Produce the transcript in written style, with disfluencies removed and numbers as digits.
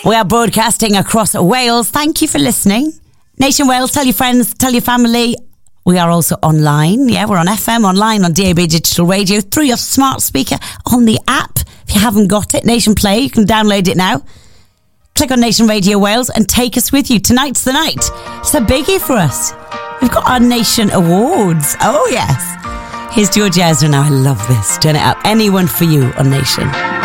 We are broadcasting across Wales. Thank you for listening. Nation Wales, tell your friends, tell your family. We are also online. Yeah, we're on FM, online, on DAB Digital Radio, through your smart speaker, on the app. If you haven't got it, Nation Play, you can download it now. Click on Nation Radio Wales and take us with you. Tonight's the night. It's a biggie for us. We've got our Nation Awards. Oh, yes. Here's George Ezra now. I love this. Turn it up. Anyone for you on Nation.